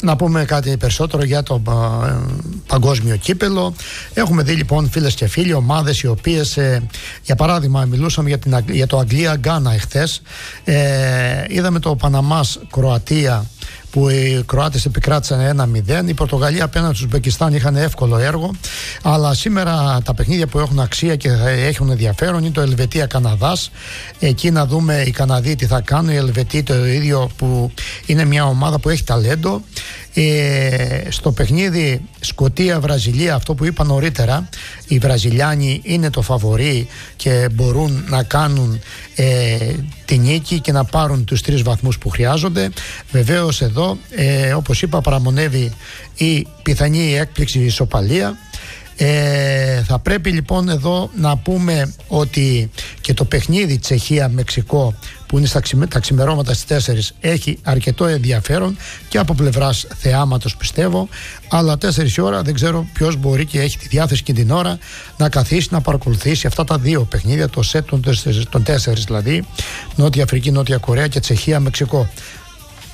Να πούμε κάτι περισσότερο για το παγκόσμιο κύπελο. Έχουμε δει λοιπόν, φίλες και φίλοι, ομάδες οι οποίες, για παράδειγμα, μιλούσαμε για το Αγγλία-Γκάνα εχθές. Είδαμε το Παναμάς-Κροατία, που οι Κροάτες επικράτησαν 1-0. Η Πορτογαλία απέναντι στους Ουσμπεκιστάν είχαν εύκολο έργο. Αλλά σήμερα τα παιχνίδια που έχουν αξία και έχουν ενδιαφέρον είναι το Ελβετία-Καναδάς. Εκεί να δούμε οι Καναδοί τι θα κάνουν. Οι Ελβετοί το ίδιο, που είναι μια ομάδα που έχει ταλέντο. Στο παιχνίδι Σκωτία-Βραζιλία, αυτό που είπα νωρίτερα, οι Βραζιλιάνοι είναι το φαβορί και μπορούν να κάνουν τη νίκη και να πάρουν τους 3 βαθμούς που χρειάζονται. Βεβαίως εδώ, όπως είπα, παραμονεύει η πιθανή έκπληξη ισοπαλία. Θα πρέπει λοιπόν εδώ να πούμε ότι και το παιχνίδι Τσεχία-Μεξικό, που είναι τα ξημερώματα στις 4, έχει αρκετό ενδιαφέρον και από πλευράς θεάματος, πιστεύω. Αλλά 4 η ώρα δεν ξέρω ποιος μπορεί και έχει τη διάθεση και την ώρα να καθίσει να παρακολουθήσει αυτά τα 2 παιχνίδια, το σετ των 4 δηλαδή, Νότια Αφρική, Νότια Κορέα και Τσεχία-Μεξικό.